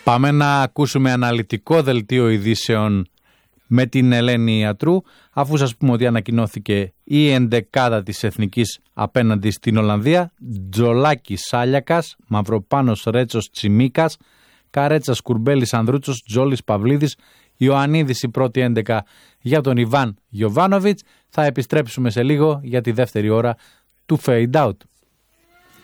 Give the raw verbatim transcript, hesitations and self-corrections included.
Πάμε να ακούσουμε αναλυτικό δελτίο ειδήσεων με την Ελένη Ιατρού, αφού σας πούμε ότι ανακοινώθηκε η εντεκάδα της Εθνικής απέναντι στην Ολλανδία. Τζολάκης Σάλιακας, Μαυροπάνος Ρέτσος Τσιμίκας, Καρέτσας Κουρμπέλης Ανδρούτσος, Τζόλης Παυλίδης, Ιωαννίδης η πρώτη έντεκα για τον Ιβάν Γιοβάνοβιτς. Θα επιστρέψουμε σε λίγο για τη δεύτερη ώρα του Fade Out.